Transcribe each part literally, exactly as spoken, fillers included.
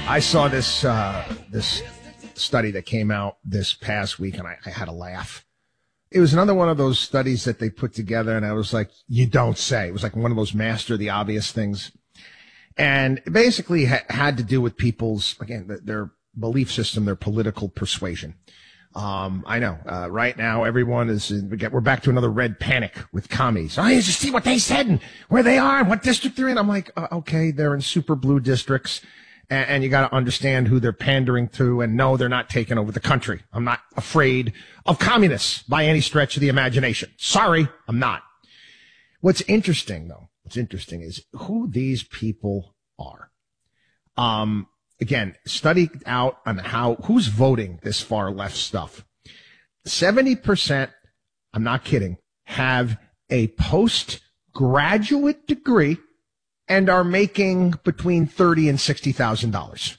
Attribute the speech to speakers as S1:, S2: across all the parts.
S1: I saw this uh, this study that came out this past week, and I, I had a laugh. It was another one of those studies that they put together, and I was like, you don't say. It was like one of those master the obvious things. And it basically ha- had to do with people's, again, th- their belief system, their political persuasion. Um, I know, uh, right now everyone is, in, we get, we're back to another red panic with commies. Oh, you just see what they said and where they are and what district they're in. I'm like, uh, okay, they're in super blue districts, and, and you got to understand who they're pandering to, and no, they're not taking over the country. I'm not afraid of communists by any stretch of the imagination. Sorry, I'm not. What's interesting though, what's interesting is who these people are. Um, Again, study out on how, who's voting this far left stuff. seventy percent, I'm not kidding, have a postgraduate degree and are making between thirty thousand dollars and sixty thousand dollars.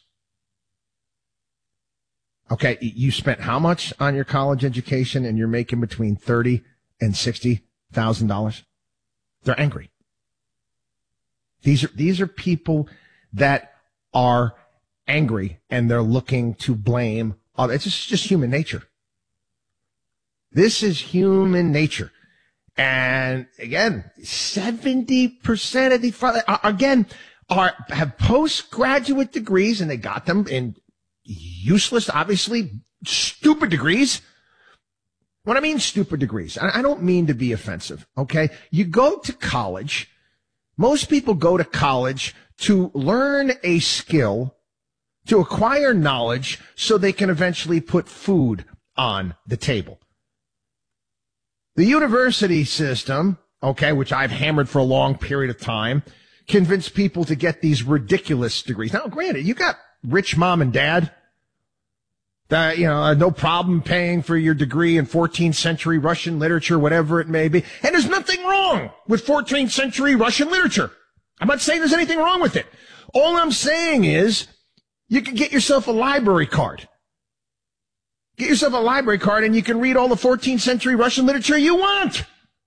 S1: Okay, you spent how much on your college education and you're making between thirty thousand dollars and sixty thousand dollars? They're angry. These are, these are people that are angry, and they're looking to blame others. It's just, just human nature. This is human nature. And again, seventy percent of the, again, are, have postgraduate degrees, and they got them in useless, obviously, stupid degrees. When I mean stupid degrees, I don't mean to be offensive, okay? You go to college. Most people go to college to learn a skill, to acquire knowledge so they can eventually put food on the table. The university system, okay, which I've hammered for a long period of time, convinced people to get these ridiculous degrees. Now, granted, you got rich mom and dad that, you know, no problem paying for your degree in fourteenth century Russian literature, whatever it may be. And there's nothing wrong with fourteenth century Russian literature. I'm not saying there's anything wrong with it. All I'm saying is, you can get yourself a library card. Get yourself a library card and you can read all the fourteenth century Russian literature you want.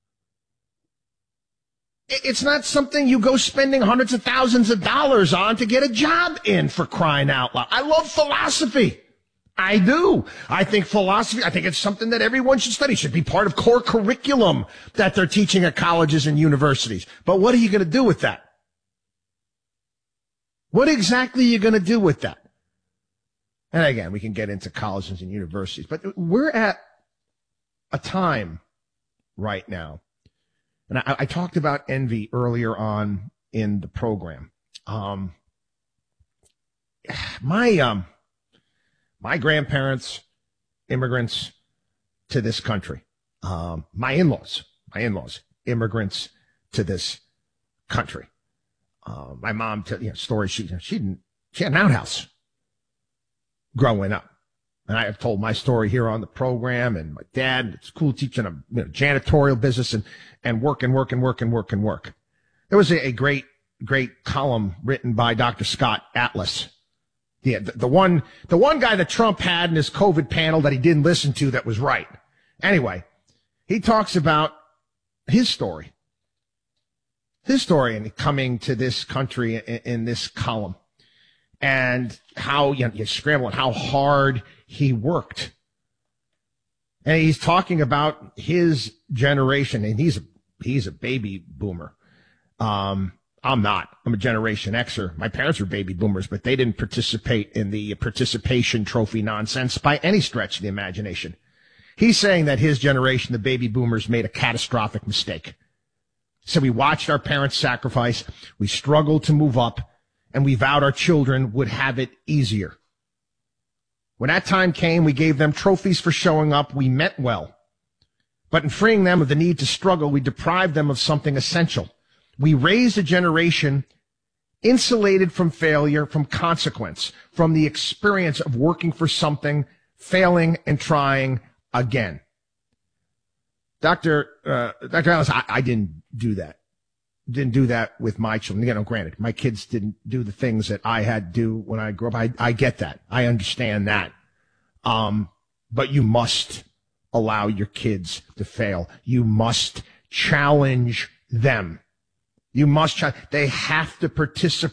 S1: It's not something you go spending hundreds of thousands of dollars on to get a job in, for crying out loud. I love philosophy. I do. I think philosophy, I think it's something that everyone should study. It should be part of core curriculum that they're teaching at colleges and universities. But what are you going to do with that? What exactly are you going to do with that? And again, we can get into colleges and universities, but we're at a time right now. And I, I talked about envy earlier on in the program. Um, my, um, my grandparents, immigrants to this country. Um, my in-laws, my in-laws, immigrants to this country. Uh, my mom, tell you know, stories. She she didn't. She had an outhouse growing up, and I have told my story here on the program. And my dad, it's cool teaching a you know, janitorial business and and work and work and work and work and work. There was a, a great great column written by Doctor Scott Atlas. Yeah, the, the one the one guy that Trump had in his COVID panel that he didn't listen to that was right. Anyway, he talks about his story. His story in coming to this country in, in this column, and how you know, you scramble and how hard he worked. And he's talking about his generation, and he's a, he's a baby boomer. Um, I'm not. I'm a Generation Xer. My parents were baby boomers, but they didn't participate in the participation trophy nonsense by any stretch of the imagination. He's saying that his generation, the baby boomers, made a catastrophic mistake. So we watched our parents sacrifice, we struggled to move up, and we vowed our children would have it easier. When that time came, we gave them trophies for showing up. We meant well. But in freeing them of the need to struggle, we deprived them of something essential. We raised a generation insulated from failure, from consequence, from the experience of working for something, failing, and trying again. Doctor Uh, Doctor Alice, I, I didn't do that. Didn't do that with my children. You know, granted, my kids didn't do the things that I had to do when I grew up. I, I get that. I understand that. Um, but you must allow your kids to fail. You must challenge them. You must, ch- they have to participate.